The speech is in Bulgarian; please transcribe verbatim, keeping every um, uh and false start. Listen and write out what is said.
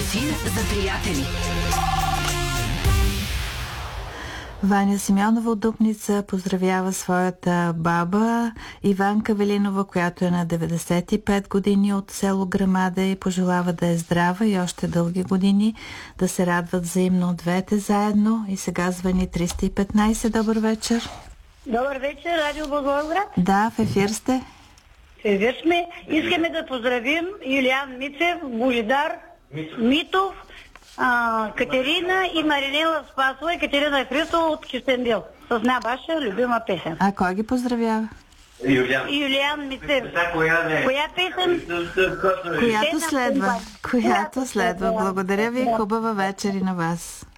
Ефир за приятели. Ваня Симеонова от Дупница поздравява своята баба Иванка Велинова, която е на деветдесет и пет години от село Грамада, и пожелава да е здрава и още дълги години, да се радват взаимно двете заедно. И сега звъни триста и петнайсет. Добър вечер. Добър вечер, Радио Благоевград. Да, в ефир сте. В ефир сме. Искаме да поздравим Юлиан Мицев, Божидар Митов, а, Катерина и Маринела Спасова и Катерина Христова от Кюстендил. С една ваша любима песен. А кой ги поздравява? Юлиан. Юлиан Мицев. Коя, Коя песен? Която следва. Която следва. Благодаря ви. Хубава вечер и на вас.